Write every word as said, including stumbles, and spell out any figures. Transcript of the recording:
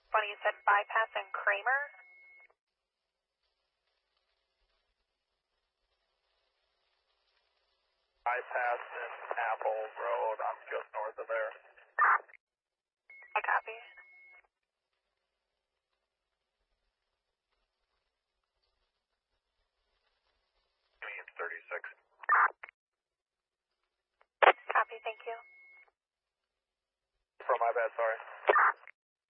Funny, you said bypass and Kramer? Bypass and Apple Road. I'm just north of there. I copy. It's thirty-six. Copy, thank you. From my bad, sorry.